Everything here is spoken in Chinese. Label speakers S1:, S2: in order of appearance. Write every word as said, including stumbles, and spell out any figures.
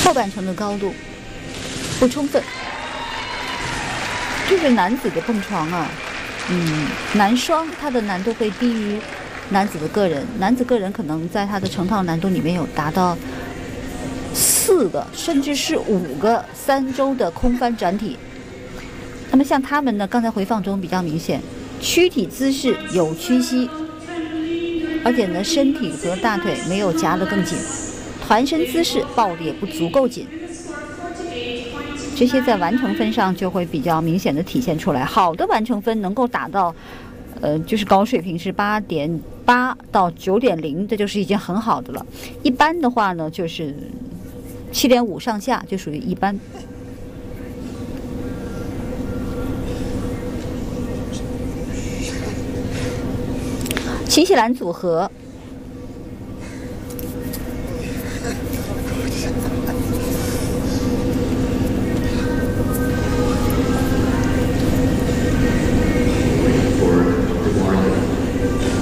S1: 后半程的高度不充分，就是男子的蹦床啊，嗯，男双它的难度会低于男子的个人，男子个人可能在它的成套难度里面有达到四个甚至是五个三周的空翻转体。那么像他们呢，刚才回放中比较明显，躯体姿势有屈膝，而且呢身体和大腿没有夹得更紧，团身姿势抱得也不足够紧，这些在完成分上就会比较明显的体现出来。好的完成分能够达到呃，就是高水平是八点八到九点零，这就是已经很好的了。一般的话呢，就是七点五上下，就属于一般。新西兰组合